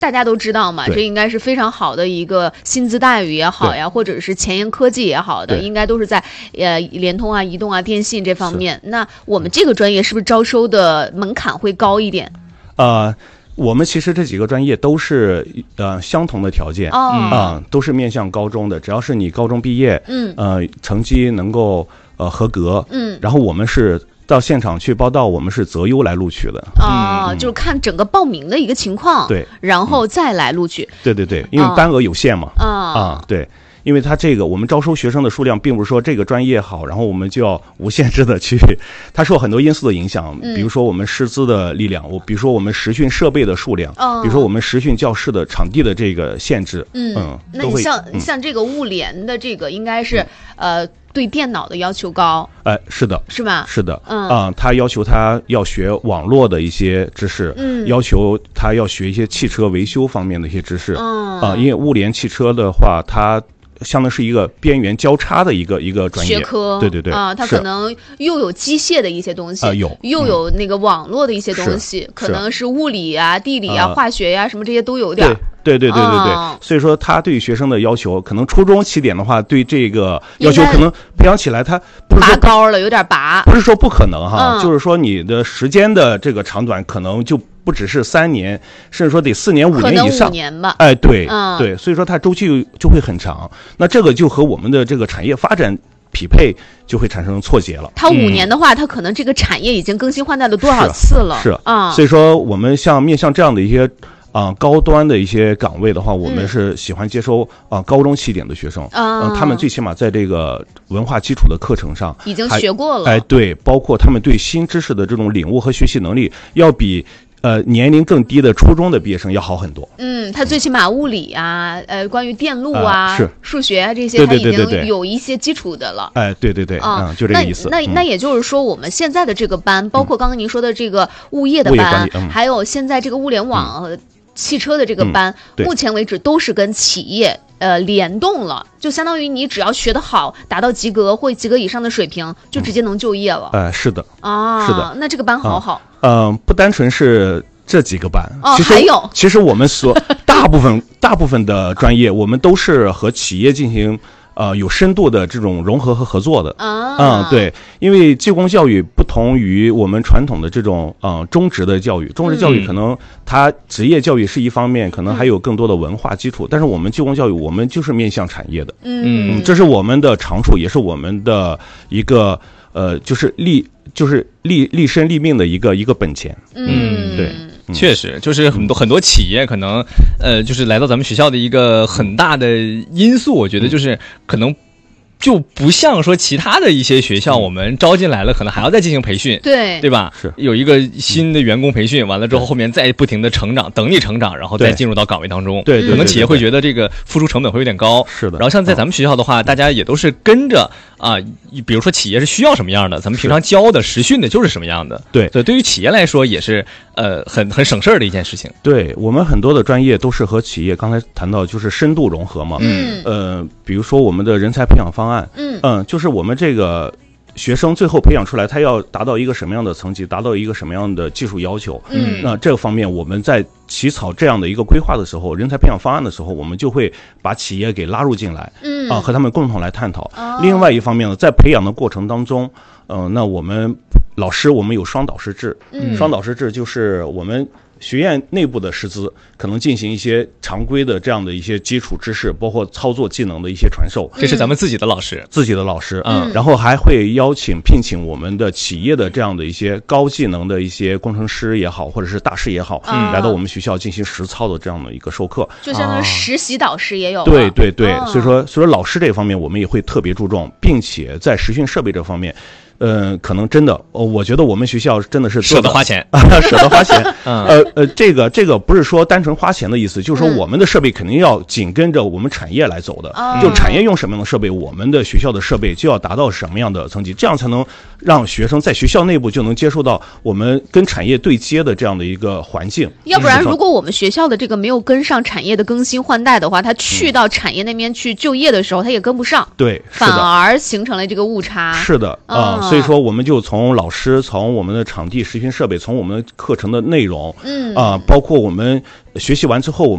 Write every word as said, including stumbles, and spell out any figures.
大家都知道嘛，这应该是非常好的一个薪资待遇也好呀，或者是前沿科技也好的，应该都是在呃联通啊、移动啊、电信这方面。那我们这个专业是不是招收的门槛会高一点？ 呃，我们其实这几个专业都是呃相同的条件啊、 哦呃，都是面向高中的，只要是你高中毕业， 嗯， 呃，成绩能够呃合格， 嗯， 然后我们是。到现场去报到，我们是择优来录取的啊、呃嗯，就是看整个报名的一个情况， 对， 然后再来录取。 对对对，因为班额有限嘛， 啊、 哦、啊，对，因为他这个我们招收学生的数量，并不是说这个专业好，然后我们就要无限制的去，它受很多因素的影响， 嗯、 比如说我们师资的力量，我比如说我们实训设备的数量， 哦、 比如说我们实训教室的场地的这个限制， 嗯， 嗯那你像、嗯、像这个物联的这个，应该是、嗯、呃。对电脑的要求高， 哎、呃，是的， 是吧？ 是的， 嗯啊、呃，他要求他要学网络的一些知识， 嗯， 要求他要学一些汽车维修方面的一些知识， 嗯， 啊、呃，因为物联汽车的话，它相当是一个边缘交叉的一个一个专业学科， 对对对， 啊，它可能又有机械的一些东西， 啊、呃，有， 又有那个网络的一些东西，可能是物理啊、地理啊、呃、化学呀、啊、什么这些都有点。 对对对对对对， 哦、 所以说他对学生的要求，可能初中起点的话，对这个要求可能培养起来，他不是拔高了，有点拔， 不是说不可能哈， 嗯、 就是说你的时间的这个长短，可能就不只是三年，甚至说得四年五年以上， 五年吧， 哎，对， 嗯、 对，所以说它周期就会很长，那这个就和我们的这个产业发展匹配就会产生错节了。 它五年的话，嗯、它可能这个产业已经更新换代了多少次了？ 是啊、嗯， 所以说我们像面向这样的一些。啊、呃，高端的一些岗位的话，我们是喜欢接收啊、呃、高中起点的学生，嗯、呃，他们最起码在这个文化基础的课程上已经学过了， 哎，对，包括他们对新知识的这种领悟和学习能力，要比呃年龄更低的初中的毕业生要好很多。 嗯，他最起码物理啊，呃，关于电路啊， 呃、是数学啊这些， 对对对对对他已经有一些基础的了。 哎，对对对， 啊、 嗯，就这个意思。 那那那也就是说，我们现在的这个班，嗯、包括刚刚您说的这个物业的班， 嗯、 还有现在这个物联网。嗯汽车的这个班、 嗯， 目前为止都是跟企业呃联动了，就相当于你只要学得好，达到及格或及格以上的水平，就直接能就业了。 呃，是的， 啊， 是的， 那这个班好好。 嗯、呃，不单纯是这几个班， 哦， 其实还有， 其实我们所大部分大部分的专业，我们都是和企业进行。呃，有深度的这种融合和合作的啊， 嗯，对，因为技工教育不同于我们传统的这种呃中职的教育，中职教育可能它职业教育是一方面，可能还有更多的文化基础，嗯、但是我们技工教育，我们就是面向产业的， 嗯， 嗯这是我们的长处，也是我们的一个呃，就是立就是立立身立命的一个一个本钱， 嗯， 对。 确实，就是很多很多企业可能，呃，就是来到咱们学校的一个很大的因素，我觉得就是可能就不像说其他的一些学校，我们招进来了，可能还要再进行培训， 对对吧？ 是有一个新的员工培训，完了之后后面再不停的成长，等你成长，然后再进入到岗位当中。 对， 可能企业会觉得这个付出成本会有点高。 是的。 然后像在咱们学校的话，大家也都是跟着啊，比如说企业是需要什么样的，咱们平常教的实训的就是什么样的。 对， 所以对于企业来说也是呃很很省事儿的一件事情。 对，我们很多的专业都是和企业刚才谈到就是深度融合嘛。 嗯。 呃，比如说我们的人才培养方案。 嗯。 嗯，就是我们这个学生最后培养出来，他要达到一个什么样的层级，达到一个什么样的技术要求。 嗯。 那这个方面我们在起草这样的一个规划的时候，人才培养方案的时候，我们就会把企业给拉入进来。 嗯。 啊，和他们共同来探讨。 哦。 另外一方面呢，在培养的过程当中，嗯、呃，那我们老师我们有双导师制。 嗯。 双导师制就是我们学院内部的师资可能进行一些常规的这样的一些基础知识，包括操作技能的一些传授。 这是咱们自己的老师， 自己的老师， 嗯， 然后还会邀请聘请我们的企业的这样的一些高技能的一些工程师也好，或者是大师也好， 嗯， 来到我们学校进行实操的这样的一个授课， 就相当于实习导师也有。 对对对， 哦， 所以说所以说老师这方面我们也会特别注重，并且在实训设备这方面。呃，可能真的，呃，我觉得我们学校真的是舍得花钱， 舍得花钱。 嗯、 呃呃，这个这个不是说单纯花钱的意思，就是说我们的设备肯定要紧跟着我们产业来走的。 嗯、 就产业用什么样的设备，我们的学校的设备就要达到什么样的层级，这样才能让学生在学校内部就能接受到我们跟产业对接的这样的一个环境。 要不然，如果我们学校的这个没有跟上产业的更新换代的话，他去到产业那边去就业的时候，他也跟不上。 对， 反而形成了这个误差。 是的啊、呃，所以说我们就从老师，从我们的场地实训设备，从我们课程的内容， 嗯啊、呃，包括我们学习完之后，我们